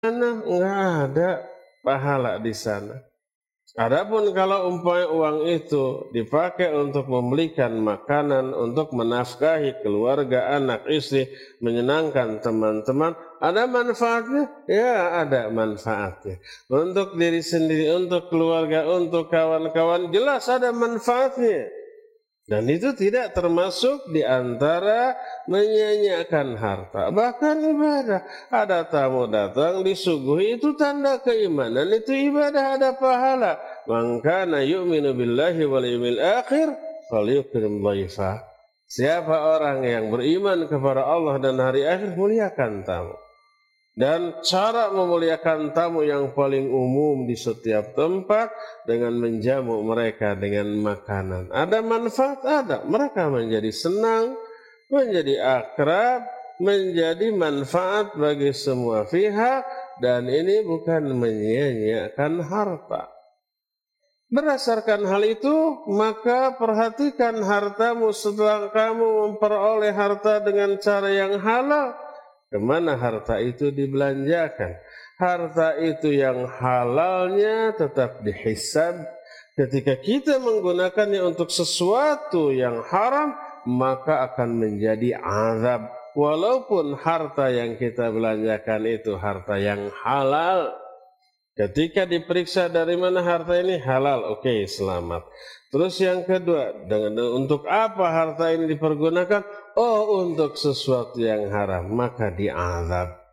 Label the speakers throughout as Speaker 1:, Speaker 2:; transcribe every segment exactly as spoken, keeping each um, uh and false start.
Speaker 1: sana enggak ada pahala di sana. Adapun kalau umpamanya uang itu dipakai untuk membelikan makanan, untuk menafkahi keluarga, anak, istri, menyenangkan teman-teman, ada manfaatnya? Ya, ada manfaatnya. Untuk diri sendiri, untuk keluarga, untuk kawan-kawan, jelas ada manfaatnya. Dan itu tidak termasuk di antara menyanyiakan harta. Bahkan ibadah. Ada tamu datang disuguhi, itu tanda keimanan, itu ibadah, ada pahala. Man kana yu'minu billahi wal yawmil akhir falyukrim dhaifa. Siapa orang yang beriman kepada Allah dan hari akhir, muliakan tamu. Dan cara memuliakan tamu yang paling umum di setiap tempat dengan menjamu mereka dengan makanan. Ada manfaat? Ada. Mereka menjadi senang, menjadi akrab, menjadi manfaat bagi semua pihak, dan ini bukan menyia-nyiakan harta. Berdasarkan hal itu, maka perhatikan hartamu setelah kamu memperoleh harta dengan cara yang halal. Kemana harta itu dibelanjakan? Harta itu yang halalnya tetap dihisab. Ketika kita menggunakannya untuk sesuatu yang haram, maka akan menjadi azab. Walaupun harta yang kita belanjakan itu harta yang halal. Ketika diperiksa dari mana harta ini, halal, oke, okay, selamat. Terus yang kedua, dengan untuk apa harta ini dipergunakan? Oh, untuk sesuatu yang haram, maka diazab.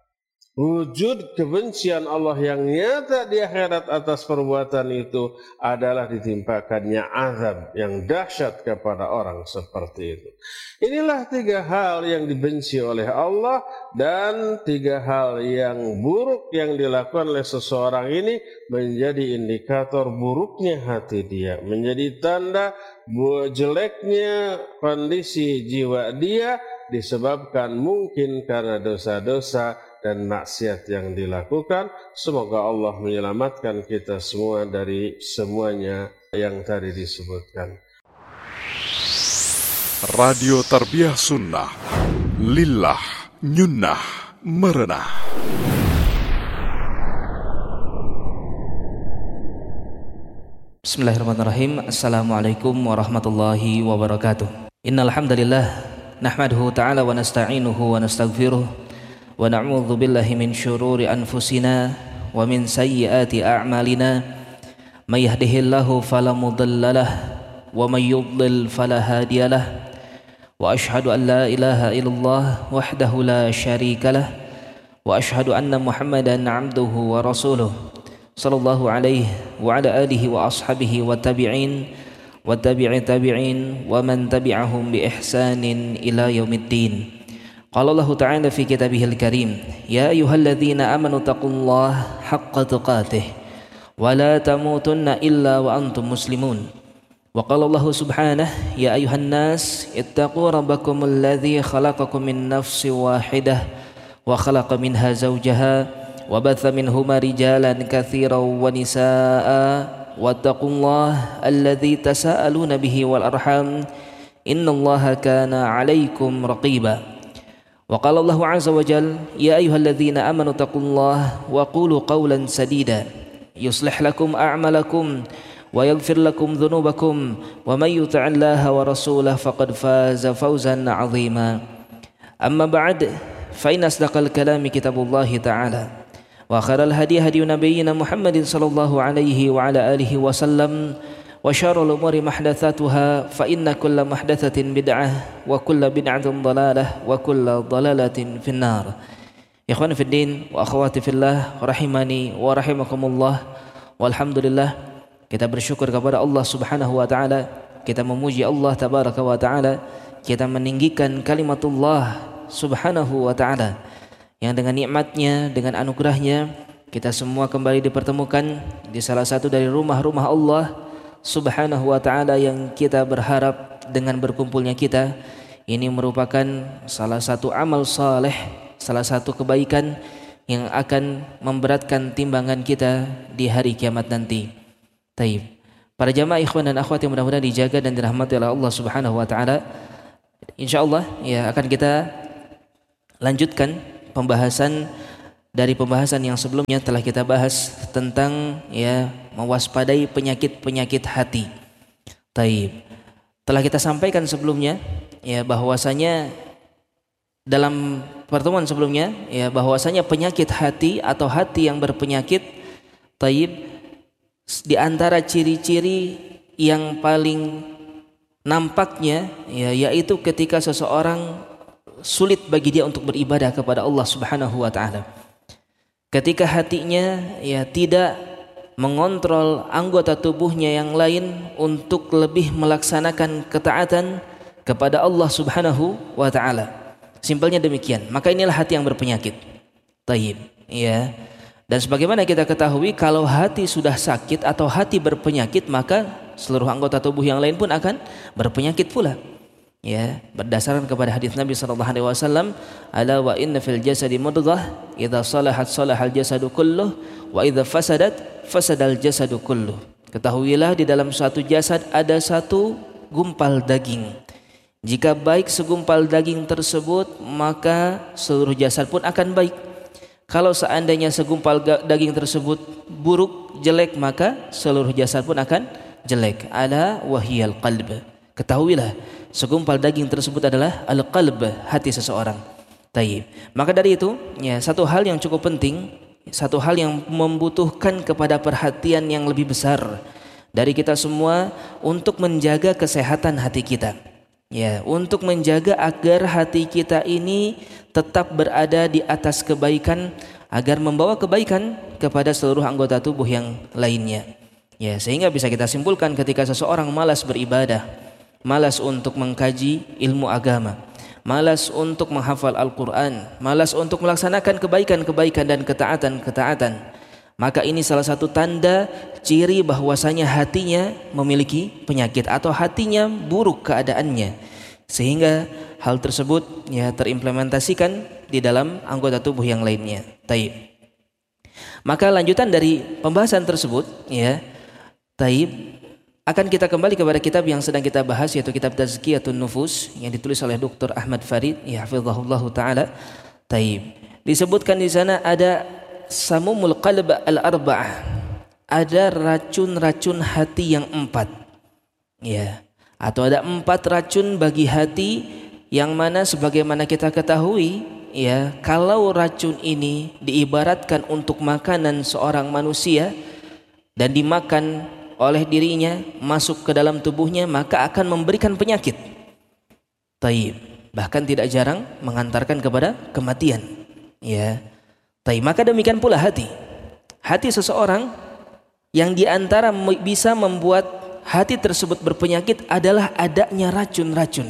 Speaker 1: Wujud kebencian Allah yang nyata di akhirat atas perbuatan itu adalah ditimpakannya azab yang dahsyat kepada orang seperti itu. Inilah tiga hal yang dibenci oleh Allah, dan tiga hal yang buruk yang dilakukan oleh seseorang ini menjadi indikator buruknya hati dia, menjadi tanda jeleknya kondisi jiwa dia, disebabkan mungkin karena dosa-dosa dan maksiat yang dilakukan. Semoga Allah menyelamatkan kita semua dari semuanya yang tadi disebutkan.
Speaker 2: Radio Tarbiyah Sunnah, Lillah, Nyunnah, Merenah.
Speaker 3: Bismillahirrahmanirrahim. Assalamualaikum warahmatullahi wabarakatuh. Innal hamdalillah nahmaduhu ta'ala wa nasta'inuhu wa nastaghfiruh wa na'udzu billahi min syururi anfusina wa min sayyiati a'malina. May yahdihillahu fala mudhillalah wa may yudlil fala hadiyalah. Wa ashhadu an la ilaha illallah wahdahu la syarikalah wa ashhadu anna Muhammadan 'abduhu wa rasuluh sallallahu alaihi wa ala alihi wa ashabihi wa tabi'in wa tabi'i tabi'in wa man tabi'ahum bi ihsanin ila yaumiddin. Qala Allah ta'ala fi kitabihil karim, ya ayyuhalladzina amanu taqullaha haqqa tuqatih wa la tamutunna illa wa antum muslimun. Wa qala Allah subhanahu, ya ayyuhan nas ittaqu rabbakum alladzi khalaqakum min nafsin wahidah wa khalaqa minha zawjaha wa batha minhuma rijalan katsiran wa nisaa'a wattaqullaha alladzi tasaaluna bihi wal arham innallaha kana 'alaikum raqiba. Wa qala Allahu 'azza wa jalla, ya ayyuhalladzina amanu taqullaha wa qulu qawlan sadida yuslih lakum a'malakum wa yaghfir lakum dhunubakum wa may yuti'illaha wa rasulahu faqad faza fawzan 'azima. Amma ba'd, fa inna asdaqal kalami kitabullahi ta'ala wa khairal hadi hadi nabiyyina Muhammadin sallallahu alaihi wa ala alihi wa sallam wa syarrul umuri muhdatsatuha fa inna kulla muhdatsatin bid'ah wa kulla bid'atin dhalalah wa kulla dhalalatin finnar. Ikhwan fiddin wa akhwati fillah rahimani wa rahimakumullah. Walhamdulillah, kita bersyukur kepada Allah Subhanahu wa taala, kita memuji Allah tabaraka wa taala, kita meninggikan kalimatullah Subhanahu wa taala yang dengan nikmatnya, dengan anugerahnya kita semua kembali dipertemukan di salah satu dari rumah-rumah Allah Subhanahu wa ta'ala yang kita berharap dengan berkumpulnya kita ini merupakan salah satu amal saleh, salah satu kebaikan yang akan memberatkan timbangan kita di hari kiamat nanti. Taib. Para jamaah ikhwan dan akhwat yang mudah-mudahan dijaga dan dirahmati oleh Allah Subhanahu wa ta'ala, insyaallah ya akan kita lanjutkan pembahasan dari pembahasan yang sebelumnya telah kita bahas tentang ya mewaspadai penyakit-penyakit hati. Taib. Telah kita sampaikan sebelumnya ya bahwasanya dalam pertemuan sebelumnya ya bahwasanya penyakit hati atau hati yang berpenyakit, taib, di antara ciri-ciri yang paling nampaknya ya yaitu ketika seseorang sulit bagi dia untuk beribadah kepada Allah Subhanahu wa taala. Ketika hatinya ya tidak mengontrol anggota tubuhnya yang lain untuk lebih melaksanakan ketaatan kepada Allah Subhanahu wa taala. Simpelnya demikian. Maka inilah hati yang berpenyakit. Taib, ya. Dan sebagaimana kita ketahui, kalau hati sudah sakit atau hati berpenyakit, maka seluruh anggota tubuh yang lain pun akan berpenyakit pula. Ya, berdasarkan kepada hadis Nabi sallallahu alaihi wasallam, ala wa inna fil jasadi mudghah, idza salahat salahal jasadu kulluh, wa idza fasadat fasadal jasadu kulluh. Ketahuilah di dalam suatu jasad ada satu gumpal daging. Jika baik segumpal daging tersebut, maka seluruh jasad pun akan baik. Kalau seandainya segumpal daging tersebut buruk, jelek, maka seluruh jasad pun akan jelek. Ala wahiyal qalb. Ketahuilah segumpal daging tersebut adalah al-qalb, hati seseorang. Taib. Maka dari itu, ya, satu hal yang cukup penting, satu hal yang membutuhkan kepada perhatian yang lebih besar dari kita semua untuk menjaga kesehatan hati kita. Ya, untuk menjaga agar hati kita ini tetap berada di atas kebaikan, agar membawa kebaikan kepada seluruh anggota tubuh yang lainnya. Ya, sehingga bisa kita simpulkan ketika seseorang malas beribadah, malas untuk mengkaji ilmu agama, malas untuk menghafal Al-Quran, malas untuk melaksanakan kebaikan-kebaikan dan ketaatan-ketaatan, maka ini salah satu tanda ciri bahwasanya hatinya memiliki penyakit atau hatinya buruk keadaannya, sehingga hal tersebut ya terimplementasikan di dalam anggota tubuh yang lainnya. Taib. Maka lanjutan dari pembahasan tersebut ya, taib, akan kita kembali kepada kitab yang sedang kita bahas, yaitu kitab Tazkiyatun Nufus yang ditulis oleh Doktor Ahmad Farid, ya hafizahullah taala. Taib. Disebutkan di sana ada samumul qalb al-arba'ah. Ada racun-racun hati yang empat. Ya. Atau ada empat racun bagi hati yang mana sebagaimana kita ketahui, ya, kalau racun ini diibaratkan untuk makanan seorang manusia dan dimakan oleh dirinya, masuk ke dalam tubuhnya, maka akan memberikan penyakit. Taib. Bahkan tidak jarang mengantarkan kepada kematian. Ya. Taib. Maka demikian pula hati. Hati seseorang yang diantara bisa membuat hati tersebut berpenyakit adalah adanya racun-racun.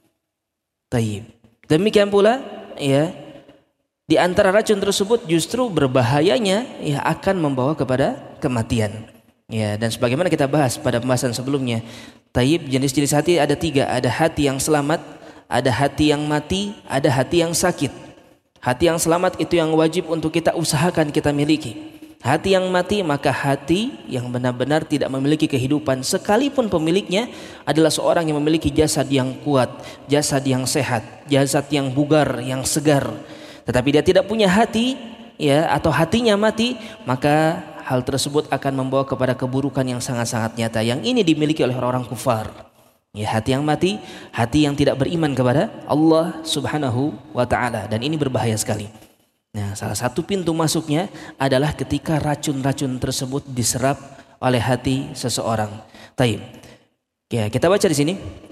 Speaker 3: Taib. Demikian pula, ya, di antara racun tersebut justru berbahayanya ya akan membawa kepada kematian. Ya, dan sebagaimana kita bahas pada pembahasan sebelumnya, taib, jenis-jenis hati ada tiga. Ada hati yang selamat, ada hati yang mati, ada hati yang sakit. Hati yang selamat itu yang wajib untuk kita usahakan kita miliki. Hati yang mati, maka hati yang benar-benar tidak memiliki kehidupan, sekalipun pemiliknya adalah seorang yang memiliki jasad yang kuat, jasad yang sehat, jasad yang bugar, yang segar, tetapi dia tidak punya hati, ya, atau hatinya mati, maka hal tersebut akan membawa kepada keburukan yang sangat-sangat nyata. Yang ini dimiliki oleh orang-orang kufar. Ya, hati yang mati, hati yang tidak beriman kepada Allah Subhanahu wa taala, dan ini berbahaya sekali. Nah, salah satu pintu masuknya adalah ketika racun-racun tersebut diserap oleh hati seseorang. Taib. Ya, kita baca di sini.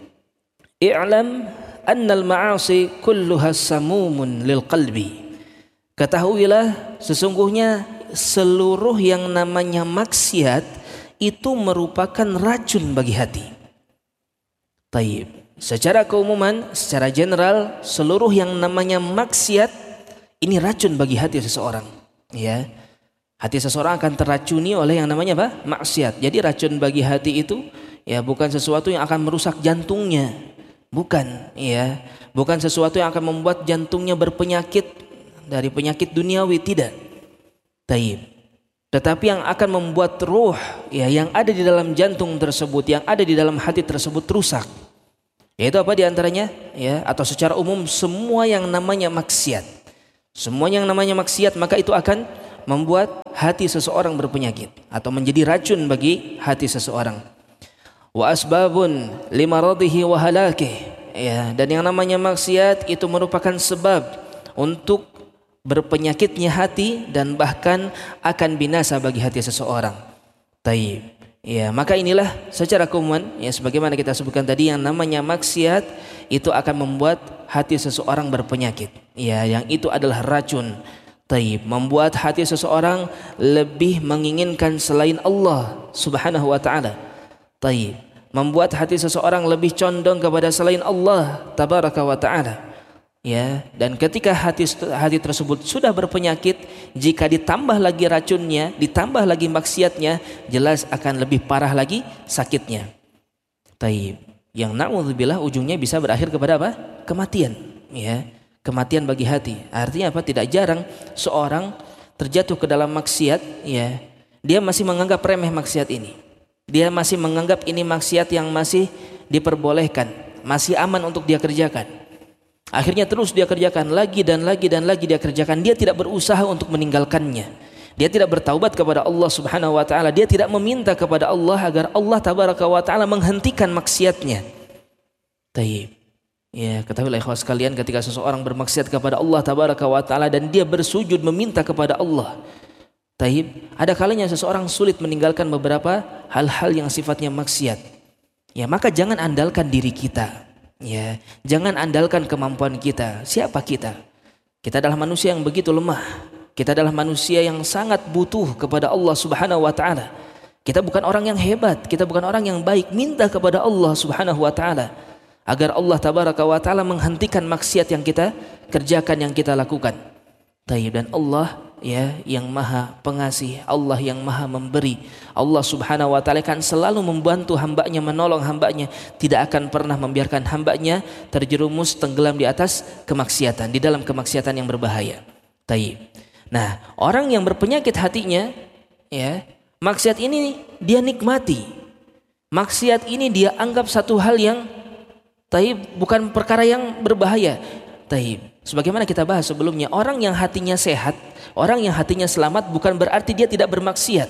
Speaker 3: I'lam annal ma'asi kulluha samumun lil qalbi. Ketahuilah sesungguhnya seluruh yang namanya maksiat itu merupakan racun bagi hati. Taib. Secara keumuman, secara general, seluruh yang namanya maksiat ini racun bagi hati seseorang. Ya, hati seseorang akan teracuni oleh yang namanya apa? Maksiat. Jadi racun bagi hati itu ya bukan sesuatu yang akan merusak jantungnya, bukan. Ya, bukan sesuatu yang akan membuat jantungnya berpenyakit dari penyakit duniawi, tidak. Taib. Tetapi yang akan membuat ruh ya yang ada di dalam jantung tersebut, yang ada di dalam hati tersebut rusak. Yaitu apa diantaranya? Ya, atau secara umum semua yang namanya maksiat. Semua yang namanya maksiat maka itu akan membuat hati seseorang berpenyakit atau menjadi racun bagi hati seseorang. Wa asbabun limaradihi wa halakih. Ya, dan yang namanya maksiat itu merupakan sebab untuk berpenyakitnya hati dan bahkan akan binasa bagi hati seseorang. Taib. Ya, maka inilah secara keumuman ya sebagaimana kita sebutkan tadi, yang namanya maksiat itu akan membuat hati seseorang berpenyakit. Ya, yang itu adalah racun. Taib, membuat hati seseorang lebih menginginkan selain Allah Subhanahu wa taala. Taib, membuat hati seseorang lebih condong kepada selain Allah Tabaraka wa taala. Ya, dan ketika hati hati tersebut sudah berpenyakit, jika ditambah lagi racunnya, ditambah lagi maksiatnya, jelas akan lebih parah lagi sakitnya. Taib, yang na'udzubillah ujungnya bisa berakhir kepada apa? Kematian. Ya, kematian bagi hati. Artinya apa? Tidak jarang seorang terjatuh ke dalam maksiat, ya, dia masih menganggap remeh maksiat ini. Dia masih menganggap ini maksiat yang masih diperbolehkan, masih aman untuk dia kerjakan. Akhirnya terus dia kerjakan lagi dan lagi dan lagi dia kerjakan. Dia tidak berusaha untuk meninggalkannya. Dia tidak bertaubat kepada Allah Subhanahu wa taala. Dia tidak meminta kepada Allah agar Allah Tabaraka wa taala menghentikan maksiatnya. Taib. Ya, ketahuilah ikhwas sekalian, ketika seseorang bermaksiat kepada Allah Tabaraka wa taala dan dia bersujud meminta kepada Allah. Taib, ada kalanya seseorang sulit meninggalkan beberapa hal-hal yang sifatnya maksiat. Ya, maka jangan andalkan diri kita. Ya, jangan andalkan kemampuan kita. Siapa kita? Kita adalah manusia yang begitu lemah. Kita adalah manusia yang sangat butuh kepada Allah Subhanahu wa taala. Kita bukan orang yang hebat, kita bukan orang yang baik. Minta kepada Allah Subhanahu wa taala agar Allah Tabaraka wa taala menghentikan maksiat yang kita kerjakan, yang kita lakukan. Taib, dan Allah ya yang maha pengasih, Allah yang maha memberi. Allah Subhanahu wa taala akan selalu membantu hambanya, menolong hambanya, tidak akan pernah membiarkan hambanya terjerumus tenggelam di atas kemaksiatan, di dalam kemaksiatan yang berbahaya. Taib. Nah, orang yang berpenyakit hatinya, ya, maksiat ini dia nikmati. Maksiat ini dia anggap satu hal yang taib, bukan perkara yang berbahaya. Taib. Sebagaimana kita bahas sebelumnya, orang yang hatinya sehat, orang yang hatinya selamat bukan berarti dia tidak bermaksiat.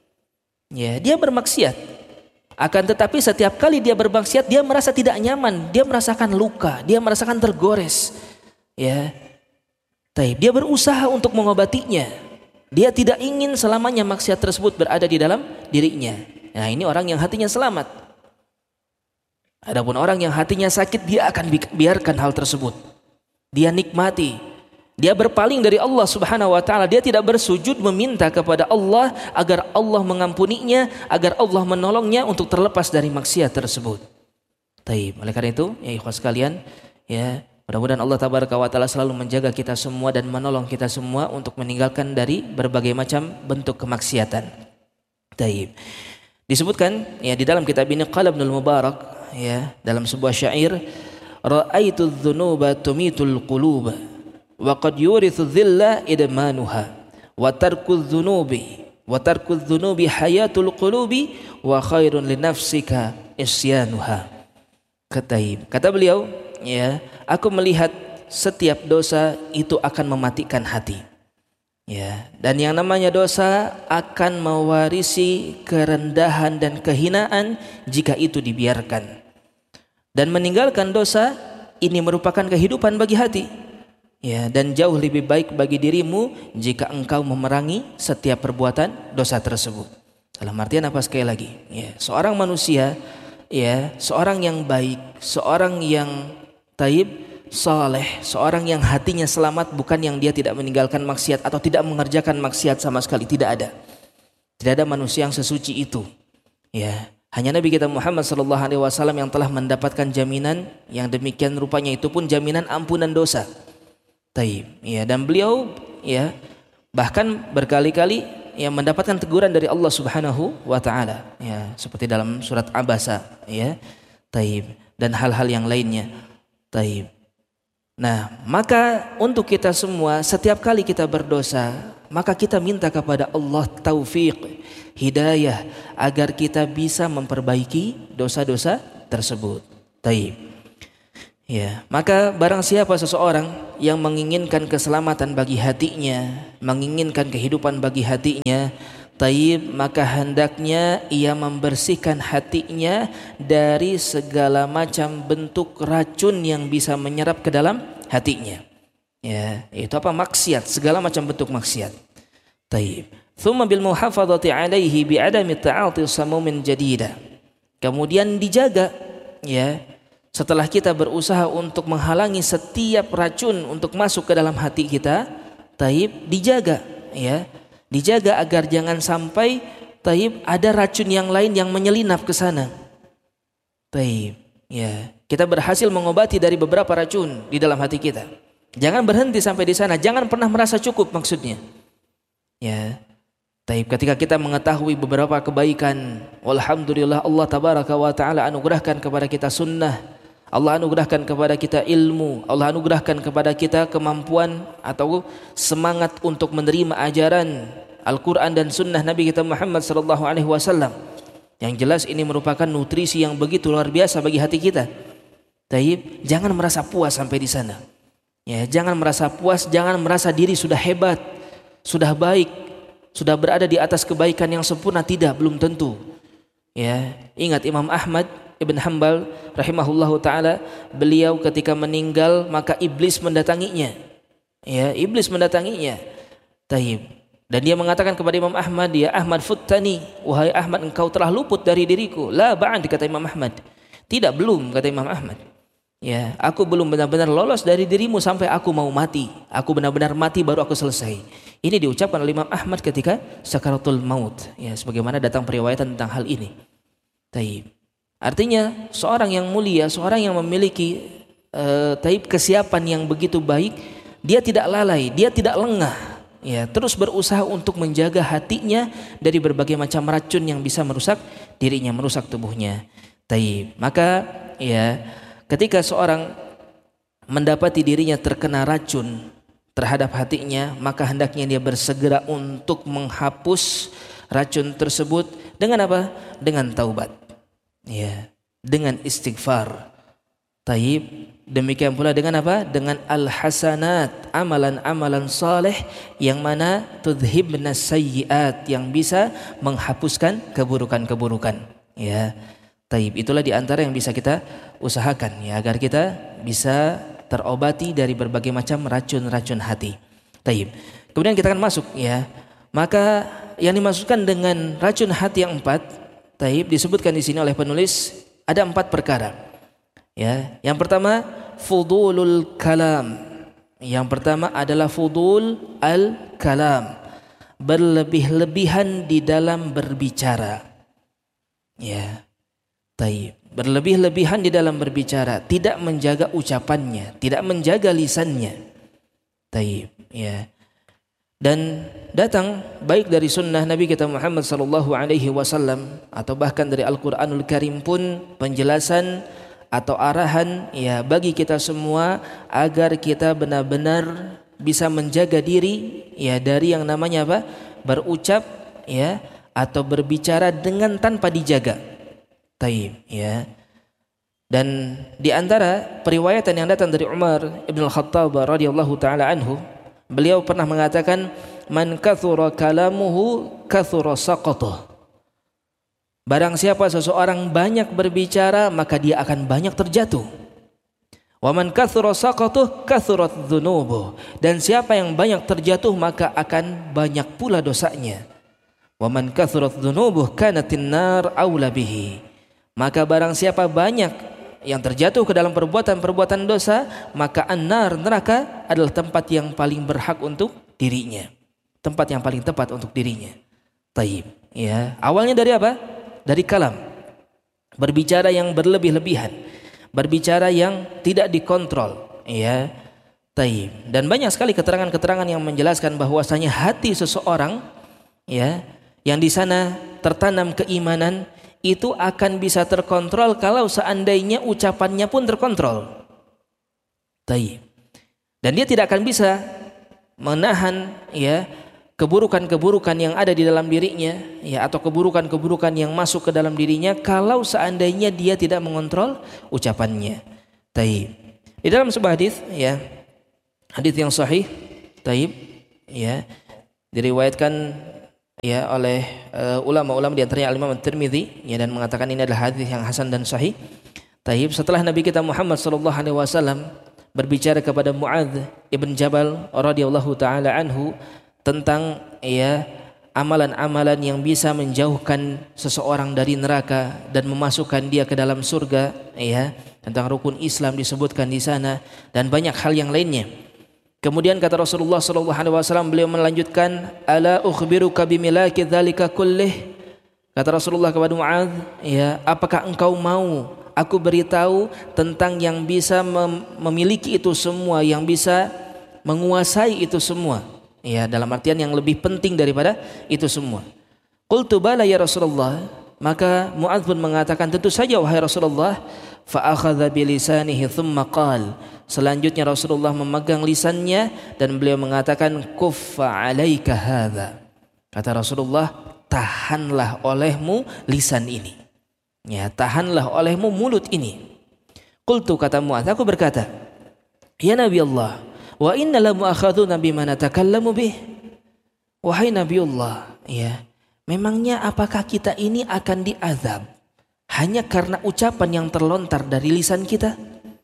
Speaker 3: Ya, dia bermaksiat. Akan tetapi setiap kali dia bermaksiat, dia merasa tidak nyaman, dia merasakan luka, dia merasakan tergores. Ya. Taib, dia berusaha untuk mengobatinya. Dia tidak ingin selamanya maksiat tersebut berada di dalam dirinya. Nah, ini orang yang hatinya selamat. Adapun orang yang hatinya sakit, dia akan biarkan hal tersebut. Dia nikmati, dia berpaling dari Allah Subhanahu wa taala, dia tidak bersujud meminta kepada Allah agar Allah mengampuninya, agar Allah menolongnya untuk terlepas dari maksiat tersebut. Taib. Oleh karena itu, ya ikhwas sekalian, ya, mudah-mudahan Allah Tabaraka wa taala selalu menjaga kita semua dan menolong kita semua untuk meninggalkan dari berbagai macam bentuk kemaksiatan. Taib. Disebutkan ya di dalam kitab ini qala Ibnul Mubarak ya dalam sebuah syair, ra'aitu dzunuba tumitul quluba wa qad yurithu dhilla idmanuha wa tarku dzunubi wa tarku dzunubi hayatul qulubi wa khairun li nafsika isyanuha. Kataib. Kata beliau, ya, aku melihat setiap dosa itu akan mematikan hati. Ya, dan yang namanya dosa akan mewarisi kerendahan dan kehinaan jika itu dibiarkan. Dan meninggalkan dosa ini merupakan kehidupan bagi hati. Ya, dan jauh lebih baik bagi dirimu jika engkau memerangi setiap perbuatan dosa tersebut. Dalam artian apa sekali lagi? Ya, seorang manusia, ya, seorang yang baik, seorang yang taib, saleh, seorang yang hatinya selamat bukan yang dia tidak meninggalkan maksiat atau tidak mengerjakan maksiat sama sekali, tidak ada. Tidak ada manusia yang sesuci itu. Ya. Hanya Nabi kita Muhammad sallallahu alaihi wasallam yang telah mendapatkan jaminan yang demikian rupanya, itu pun jaminan ampunan dosa. Taib. Ya, dan beliau ya bahkan berkali-kali yang mendapatkan teguran dari Allah Subhanahu wa taala, ya, seperti dalam surat Abasa, ya. Taib, dan hal-hal yang lainnya. Taib. Nah, maka untuk kita semua setiap kali kita berdosa, maka kita minta kepada Allah taufik, hidayah, agar kita bisa memperbaiki dosa-dosa tersebut. Taib. Ya, maka barang siapa seseorang yang menginginkan keselamatan bagi hatinya, menginginkan kehidupan bagi hatinya, taib, maka hendaknya ia membersihkan hatinya dari segala macam bentuk racun yang bisa menyerap ke dalam hatinya. Ya, itu apa? Maksiat, segala macam bentuk maksiat. Taib. Thumma bil muhafadzati alaihi bi adami ta'ati samumin jadida. Kemudian dijaga, ya. Setelah kita berusaha untuk menghalangi setiap racun untuk masuk ke dalam hati kita, taib, dijaga, ya, dijaga agar jangan sampai taib ada racun yang lain yang menyelinap ke sana. Taib, ya, kita berhasil mengobati dari beberapa racun di dalam hati kita. Jangan berhenti sampai di sana, jangan pernah merasa cukup maksudnya. Ya, taib, ketika kita mengetahui beberapa kebaikan, alhamdulillah Allah tabaraka wa taala anugerahkan kepada kita sunnah. Allah anugerahkan kepada kita ilmu, Allah anugerahkan kepada kita kemampuan atau semangat untuk menerima ajaran Al-Quran dan Sunnah Nabi kita Muhammad sallallahu alaihi wasallam. Yang jelas ini merupakan nutrisi yang begitu luar biasa bagi hati kita. Taib, jangan merasa puas sampai di sana. Ya, jangan merasa puas, jangan merasa diri sudah hebat, sudah baik, sudah berada di atas kebaikan yang sempurna. Tidak, belum tentu. Ya, ingat Imam Ahmad Ibn Hanbal rahimahullahu ta'ala, beliau ketika meninggal maka iblis mendatanginya, ya, iblis mendatanginya. Taib. Dan dia mengatakan kepada Imam Ahmad, ya Ahmad futtani, wahai Ahmad engkau telah luput dari diriku. La ba'd, kata Imam Ahmad. Tidak, belum, kata Imam Ahmad. Ya, aku belum benar-benar lolos dari dirimu sampai aku mau mati. Aku benar-benar mati baru aku selesai. Ini diucapkan oleh Imam Ahmad ketika sakaratul maut. Ya, sebagaimana datang periwayatan tentang hal ini. Taib. Artinya seorang yang mulia, seorang yang memiliki uh, taib kesiapan yang begitu baik, dia tidak lalai, dia tidak lengah, ya, terus berusaha untuk menjaga hatinya dari berbagai macam racun yang bisa merusak dirinya, merusak tubuhnya. Taib. Maka ya, ketika seorang mendapati dirinya terkena racun terhadap hatinya, maka hendaknya dia bersegera untuk menghapus racun tersebut dengan apa? Dengan taubat. Ya, dengan istighfar. Taib. Demikian pula dengan apa? Dengan al-hasanat, amalan-amalan saleh yang mana tudhibna sayyiat, yang bisa menghapuskan keburukan-keburukan. Ya. Taib. Itulah di antara yang bisa kita usahakan, ya, agar kita bisa terobati dari berbagai macam racun-racun hati. Taib. Kemudian kita akan masuk, ya. Maka yang dimaksudkan dengan racun hati yang empat, taib, disebutkan di sini oleh penulis ada empat perkara. Ya, yang pertama fudulul kalam. Yang pertama adalah fudul al kalam, berlebih-lebihan di dalam berbicara. Ya, taib, berlebih-lebihan di dalam berbicara, tidak menjaga ucapannya, tidak menjaga lisannya. Taib, ya. Dan datang baik dari sunnah Nabi kita Muhammad sallallahu alaihi wasallam atau bahkan dari Al-Qur'anul Karim pun penjelasan atau arahan, ya, bagi kita semua agar kita benar-benar bisa menjaga diri, ya, dari yang namanya apa? Berucap, ya, atau berbicara dengan tanpa dijaga. Taib, ya. Dan di antara periwayatan yang datang dari Umar Ibn Al-Khattab radhiyallahu taala anhu, beliau pernah mengatakan, man kathura kalamuhu kathura saqatuh. Barang siapa seseorang banyak berbicara, maka dia akan banyak terjatuh. Wa man kathura saqatuh kathurat dzunubuh. Dan siapa yang banyak terjatuh, maka akan banyak pula dosanya. Wa man kathurat dzunubuh kanatin nar aula bihi. Maka barang siapa banyak yang terjatuh ke dalam perbuatan-perbuatan dosa, maka an-nar, neraka, adalah tempat yang paling berhak untuk dirinya, tempat yang paling tepat untuk dirinya. Taib, ya. Awalnya dari apa? Dari kalam, berbicara yang berlebih-lebihan, berbicara yang tidak dikontrol, ya. Taib. Dan banyak sekali keterangan-keterangan yang menjelaskan bahwasanya hati seseorang, ya, yang di sana tertanam keimanan, itu akan bisa terkontrol kalau seandainya ucapannya pun terkontrol. Taib. Dan dia tidak akan bisa menahan, ya, keburukan-keburukan yang ada di dalam dirinya, ya, atau keburukan-keburukan yang masuk ke dalam dirinya kalau seandainya dia tidak mengontrol ucapannya. Taib. Di dalam sebuah hadis, ya, hadis yang sahih, taib, ya, diriwayatkan ya oleh uh, ulama-ulama di antaranya Al-Imam At-Tirmidzi, ya, dan mengatakan ini adalah hadis yang hasan dan sahih. Taib, setelah Nabi kita Muhammad sallallahu alaihi wasallam berbicara kepada Muadz ibn Jabal radhiyallahu taala anhu tentang ya amalan-amalan yang bisa menjauhkan seseorang dari neraka dan memasukkan dia ke dalam surga, ya, tentang rukun Islam disebutkan di sana dan banyak hal yang lainnya. Kemudian kata Rasulullah sallallahu alaihi wasallam, beliau melanjutkan, ala ukhbiruka bimilaki dzalika kullih. Kata Rasulullah kepada Muadz, ya, apakah engkau mau aku beritahu tentang yang bisa mem- memiliki itu semua, yang bisa menguasai itu semua, ya, dalam artian yang lebih penting daripada itu semua. Qultu bala ya Rasulullah. Maka Muadz pun mengatakan, tentu saja wahai Rasulullah. Fa akhadha bi lisanihi thumma qala. Selanjutnya Rasulullah memegang lisannya dan beliau mengatakan, kuffa alaika hadza. Kata Rasulullah, tahanlah olehmu lisan ini. Ya, tahanlah olehmu mulut ini. Qultu, kata Muadz, aku berkata, ya Nabi Allah, wa inna la mu'akhaduna bima natakallamu bih. Wahai Nabi Allah, ya, memangnya apakah kita ini akan diazab hanya karena ucapan yang terlontar dari lisan kita?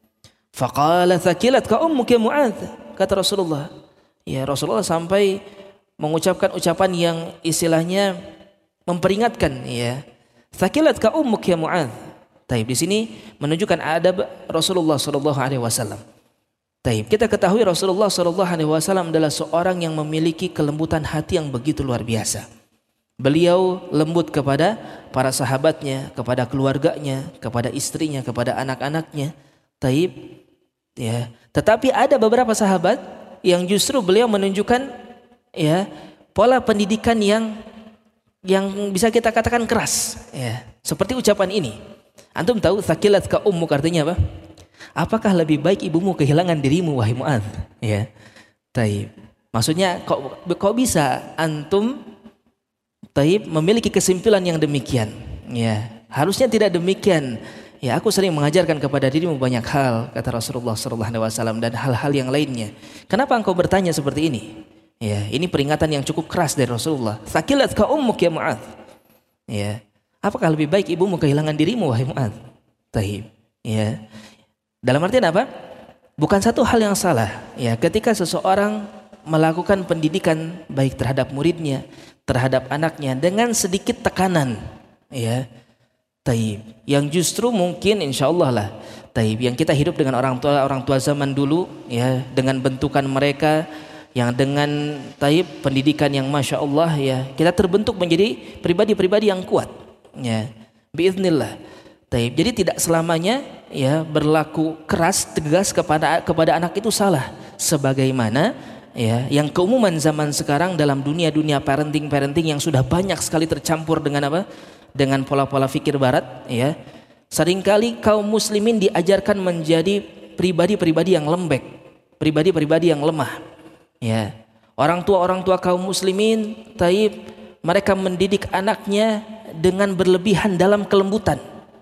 Speaker 3: Faqala thaqilatka ummuka Muadz. Kata Rasulullah, ya, Rasulullah sampai mengucapkan ucapan yang istilahnya memperingatkan, ya, thaqilatka ummuka Muadz. Taib, di sini menunjukkan adab Rasulullah sallallahu alaihi wasallam. Taib, kita ketahui Rasulullah sallallahu alaihi wasallam adalah seorang yang memiliki kelembutan hati yang begitu luar biasa. Beliau lembut kepada para sahabatnya, kepada keluarganya, kepada istrinya, kepada anak-anaknya. Taib, ya. Tetapi ada beberapa sahabat yang justru beliau menunjukkan, ya, pola pendidikan yang yang bisa kita katakan keras, ya. Seperti ucapan ini. Antum tahu thaqilatka ummuk artinya apa? Apakah lebih baik ibumu kehilangan dirimu wahai Muadz? Ya. Taib. Maksudnya kok kok bisa antum taib memiliki kesimpulan yang demikian? Ya, harusnya tidak demikian. Ya, aku sering mengajarkan kepada dirimu banyak hal, kata Rasulullah sallallahu alaihi wasallam, dan hal-hal yang lainnya. Kenapa engkau bertanya seperti ini? Ya, ini peringatan yang cukup keras dari Rasulullah. Thaqilatka ummuk ya Muadz. Ya, apakah lebih baik ibumu kehilangan dirimu wahai Muadz? Taib. Ya. Dalam artian apa? Bukan satu hal yang salah, ya, ketika seseorang melakukan pendidikan baik terhadap muridnya, terhadap anaknya dengan sedikit tekanan, ya. Taib, yang justru mungkin insya Allah lah, taib, yang kita hidup dengan orang tua orang tua zaman dulu, ya, dengan bentukan mereka yang dengan taib pendidikan yang masya Allah, ya, kita terbentuk menjadi pribadi-pribadi yang kuat, ya, biiznillah. Taib, jadi tidak selamanya, ya, berlaku keras tegas kepada kepada anak itu salah, sebagaimana, ya, yang keumuman zaman sekarang dalam dunia-dunia parenting-parenting yang sudah banyak sekali tercampur dengan apa? Dengan pola-pola fikir barat, ya. Seringkali kaum muslimin diajarkan menjadi pribadi-pribadi yang lembek, pribadi-pribadi yang lemah, ya. Orang tua-orang tua kaum muslimin, taib, mereka mendidik anaknya dengan berlebihan dalam kelembutan.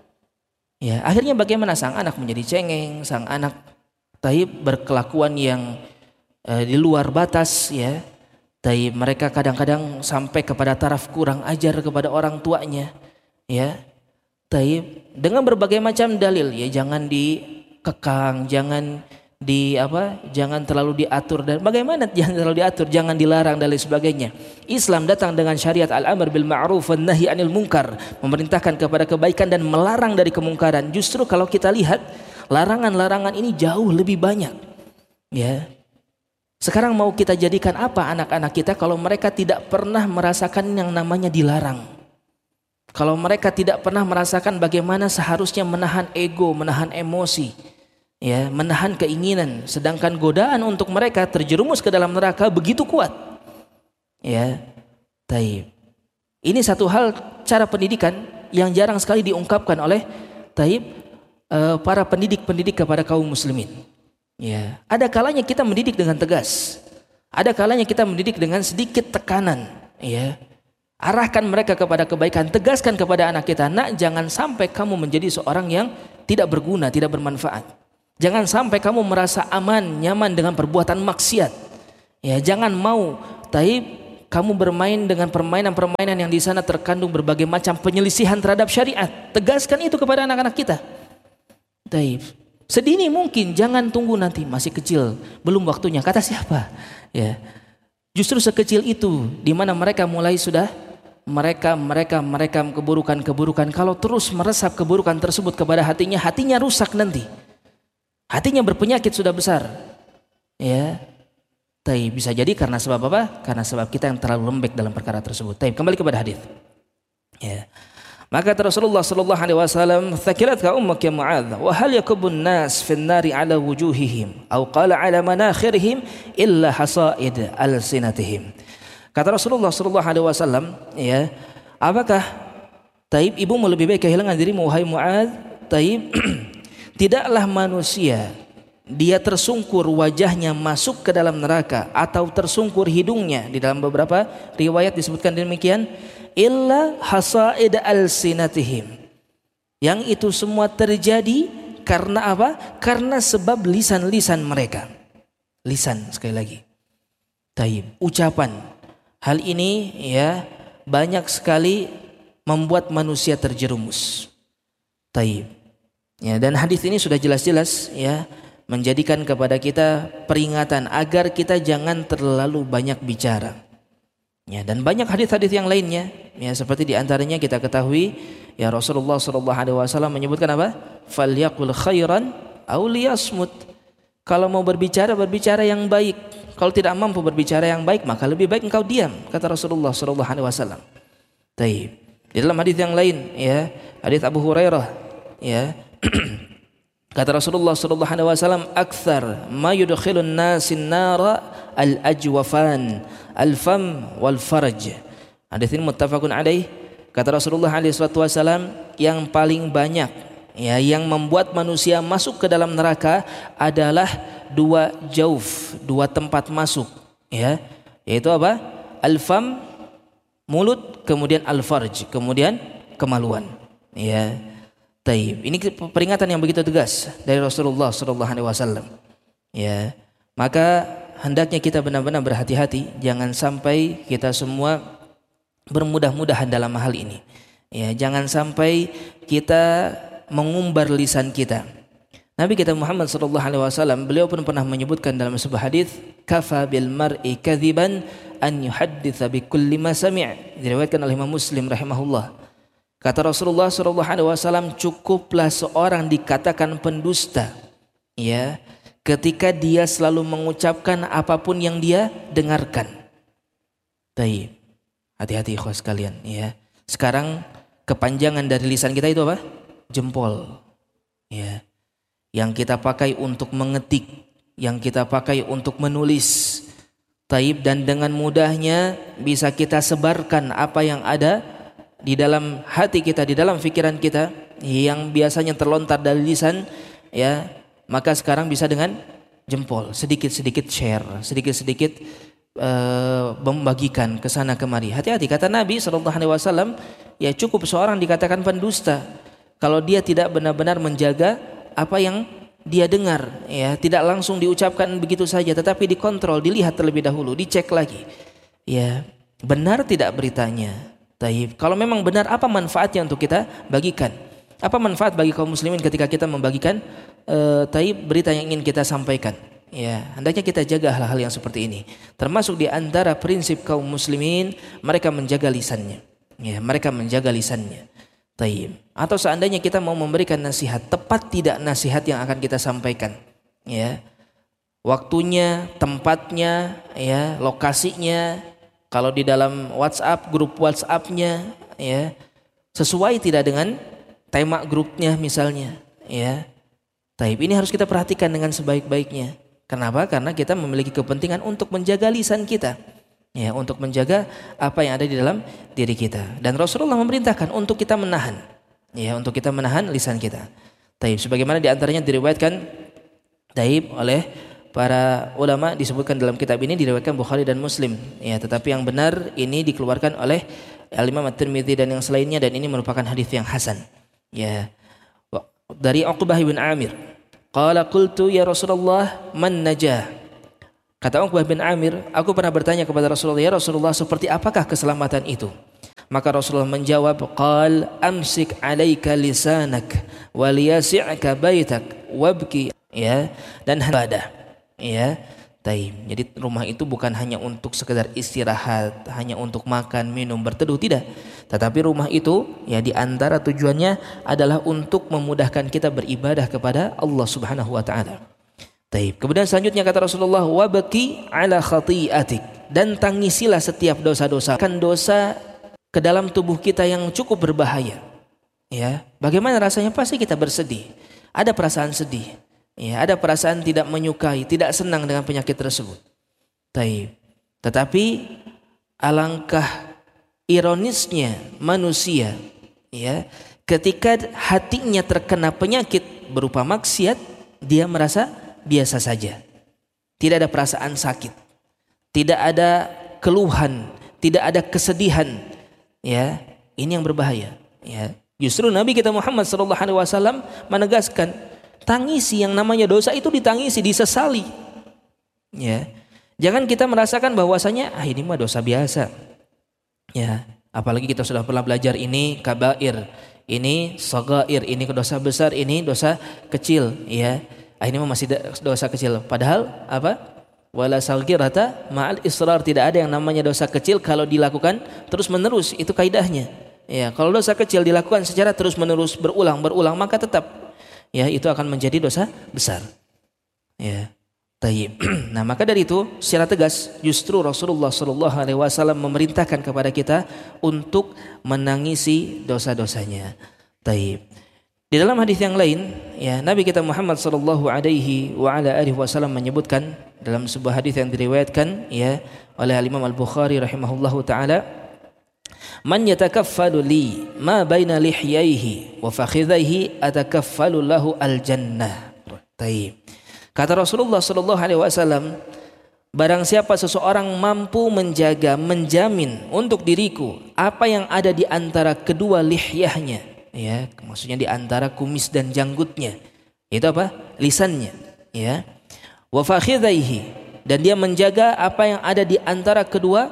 Speaker 3: Ya, akhirnya bagaimana sang anak menjadi cengeng, sang anak taib berkelakuan yang uh, di luar batas, ya. Taib, mereka kadang-kadang sampai kepada taraf kurang ajar kepada orang tuanya, ya. Taib, dengan berbagai macam dalil, ya, jangan dikekang, jangan di apa, jangan terlalu diatur, dan bagaimana jangan terlalu diatur, jangan dilarang dan lain sebagainya. Islam datang dengan syariat al-amr bil ma'ruf wan nahi anil munkar, memerintahkan kepada kebaikan dan melarang dari kemungkaran. Justru kalau kita lihat larangan-larangan ini jauh lebih banyak, ya. Sekarang mau kita jadikan apa anak-anak kita kalau mereka tidak pernah merasakan yang namanya dilarang? Kalau mereka tidak pernah merasakan bagaimana seharusnya menahan ego, menahan emosi, ya, menahan keinginan, sedangkan godaan untuk mereka terjerumus ke dalam neraka begitu kuat, ya. Taib. Ini satu hal cara pendidikan yang jarang sekali diungkapkan oleh taib para pendidik-pendidik kepada kaum muslimin. Ya, ada kalanya kita mendidik dengan tegas, ada kalanya kita mendidik dengan sedikit tekanan, ya. Arahkan mereka kepada kebaikan, tegaskan kepada anak kita, nak, jangan sampai kamu menjadi seorang yang tidak berguna, tidak bermanfaat. Jangan sampai kamu merasa aman, nyaman dengan perbuatan maksiat. Ya, jangan mau taib kamu bermain dengan permainan-permainan yang di sana terkandung berbagai macam penyelisihan terhadap syariat. Tegaskan itu kepada anak-anak kita. Taib. Sedini mungkin, jangan tunggu nanti masih kecil, belum waktunya. Kata siapa? Ya. Justru sekecil itu di mana mereka mulai sudah mereka mereka mereka keburukan-keburukan. Kalau terus meresap keburukan tersebut kepada hatinya, hatinya rusak nanti. Hatinya berpenyakit sudah besar. Ya. Tapi bisa jadi karena sebab apa? Karena sebab kita yang terlalu lembek dalam perkara tersebut. Tapi kembali kepada hadis. Ya. Maka Rasulullah sallallahu alaihi wasallam, "Thakilatka ummuka ya Mu'adz, wa hal yakubun nas fi an-nari ala wujuhihim aw qala ala manakhirihim illa hasaid alsinatihim." Kata Rasulullah sallallahu alaihi wasallam, ya, apakah taib ibumu lebih baik kehilangan dirimu wahai Mu'adz? Taib tidaklah manusia dia tersungkur wajahnya masuk ke dalam neraka atau tersungkur hidungnya, di dalam beberapa riwayat disebutkan demikian, illa hasaid alsinatihim, yang itu semua terjadi karena apa? Karena sebab lisan-lisan mereka. Lisan, sekali lagi, taib, ucapan. Hal ini ya banyak sekali membuat manusia terjerumus. Taib. Ya, dan hadis ini sudah jelas-jelas ya menjadikan kepada kita peringatan agar kita jangan terlalu banyak bicara. Ya, dan banyak hadis-hadis yang lainnya, ya seperti diantaranya kita ketahui, ya Rasulullah Shallallahu Alaihi Wasallam menyebutkan apa? Falyaqul khairan aw liyasmut. Kalau mau berbicara, berbicara yang baik. Kalau tidak mampu berbicara yang baik, maka lebih baik engkau diam, kata Rasulullah Shallallahu Alaihi Wasallam. Taib. Di dalam hadis yang lain, ya hadis Abu Hurairah, ya kata Rasulullah Shallallahu Alaihi Wasallam, "Akthar ma yudkhilun nasin nara al-ajwafan, al-fam wal faraj." Hadis ini muttafaqun alaih. Kata Rasulullah alaihi wasallam, yang paling banyak ya yang membuat manusia masuk ke dalam neraka adalah dua jauf, dua tempat masuk, ya. Yaitu apa? Al-fam, mulut, kemudian al-farj, kemudian kemaluan. Ya. Taib. Ini peringatan yang begitu tegas dari Rasulullah sallallahu alaihi wasallam. Ya. Maka hendaknya kita benar-benar berhati-hati, jangan sampai kita semua bermudah-mudahan dalam hal ini. Ya, jangan sampai kita mengumbar lisan kita. Nabi kita Muhammad sallallahu alaihi wasallam, beliau pun pernah menyebutkan dalam sebuah hadis, "Kafa bil mar'i kadziban an yuhadditsa bi kulli ma sami'." Diriwayatkan oleh Imam Muslim rahimahullah. Kata Rasulullah sallallahu alaihi wasallam, cukuplah seorang dikatakan pendusta, ya, ketika dia selalu mengucapkan apapun yang dia dengarkan. Taib. Hati-hati ikhwas sekalian, ya. Sekarang kepanjangan dari lisan kita itu apa? Jempol. Ya. Yang kita pakai untuk mengetik, yang kita pakai untuk menulis. Taib, dan dengan mudahnya bisa kita sebarkan apa yang ada di dalam hati kita, di dalam pikiran kita yang biasanya terlontar dari lisan, ya, maka sekarang bisa dengan jempol, sedikit-sedikit share, sedikit-sedikit uh, membagikan ke sana kemari. Hati-hati, kata Nabi sallallahu alaihi wasallam, ya cukup seorang dikatakan pendusta kalau dia tidak benar-benar menjaga apa yang dia dengar, ya, tidak langsung diucapkan begitu saja, tetapi dikontrol, dilihat terlebih dahulu, dicek lagi, ya, benar tidak beritanya. Taib. Kalau memang benar, apa manfaatnya untuk kita bagikan? Apa manfaat bagi kaum muslimin ketika kita membagikan uh, taib berita yang ingin kita sampaikan? Ya, hendaknya kita jaga hal-hal yang seperti ini. Termasuk di antara prinsip kaum muslimin, mereka menjaga lisannya. Ya, mereka menjaga lisannya. Taib. Atau seandainya kita mau memberikan nasihat, tepat tidak nasihat yang akan kita sampaikan? Ya, waktunya, tempatnya, ya, lokasinya. Kalau di dalam WhatsApp, grup WhatsApp-nya, ya, sesuai tidak dengan tema grupnya misalnya, ya. Taib, ini harus kita perhatikan dengan sebaik-baiknya. Kenapa? Karena kita memiliki kepentingan untuk menjaga lisan kita, ya, untuk menjaga apa yang ada di dalam diri kita. Dan Rasulullah memerintahkan untuk kita menahan, ya, untuk kita menahan lisan kita. Taib, sebagaimana di antaranya diriwayatkan taib oleh para ulama, disebutkan dalam kitab ini, diriwayatkan Bukhari dan Muslim, ya, tetapi yang benar ini dikeluarkan oleh Al-Imam At-Tirmidzi dan yang selainnya, dan ini merupakan hadis yang hasan, ya, dari Uqbah bin Amir, Qala qultu ya Rasulullah man najah. Kata Uqbah bin Amir, aku pernah bertanya kepada Rasulullah, ya Rasulullah, seperti apakah keselamatan itu? Maka Rasulullah menjawab, qal amsik alaika lisanak waliyasi'ka baitak wabki, ya, dan ibadah, ya. Taib. Jadi rumah itu bukan hanya untuk sekedar istirahat, hanya untuk makan, minum, berteduh, tidak. Tetapi rumah itu ya di antara tujuannya adalah untuk memudahkan kita beribadah kepada Allah Subhanahu wa taala. Taib. Kemudian selanjutnya kata Rasulullah, wabki ala khati'atik, dan tangisilah setiap dosa-dosa. Kan dosa ke dalam tubuh kita yang cukup berbahaya. Ya, bagaimana rasanya? Pasti kita bersedih. Ada perasaan sedih. Ya, ada perasaan tidak menyukai, tidak senang dengan penyakit tersebut. Taib. Tetapi alangkah ironisnya manusia, ya, ketika hatinya terkena penyakit berupa maksiat, dia merasa biasa saja. Tidak ada perasaan sakit, tidak ada keluhan, tidak ada kesedihan. Ya, ini yang berbahaya. Ya, justru Nabi kita Muhammad sallallahu alaihi wasallam menegaskan, tangisi yang namanya dosa itu, ditangisi, disesali. Ya, jangan kita merasakan bahwasanya ah ini mah dosa biasa. Ya, apalagi kita sudah pernah belajar ini kabair, ini shagair, ini dosa besar, ini dosa kecil. Ya, ah ini mah masih dosa kecil. Padahal apa? Wala salgirata ma'al israr, tidak ada yang namanya dosa kecil kalau dilakukan terus menerus, itu kaidahnya. Ya, kalau dosa kecil dilakukan secara terus menerus, berulang berulang, maka tetap ya itu akan menjadi dosa besar. Ya, tayyib. Nah, maka dari itu secara tegas justru Rasulullah sallallahu alaihi wasallam memerintahkan kepada kita untuk menangisi dosa-dosanya. Tayyib. Di dalam hadis yang lain, ya, Nabi kita Muhammad sallallahu alaihi wa ala alihi wasallam menyebutkan dalam sebuah hadis yang diriwayatkan ya oleh Imam Al-Bukhari rahimahullahu taala, man yatakaffalu li ma baina lihyaihi wa fakhidhaihi atakaffalu lahu al-jannah. Taib. Kata Rasulullah sallallahu alaihi wasallam, barang siapa seseorang mampu menjaga, menjamin untuk diriku apa yang ada di antara kedua lihyahnya, ya, maksudnya di antara kumis dan janggutnya. Itu apa? Lisannya, ya. Wa fakhidhaihi, dan dia menjaga apa yang ada di antara kedua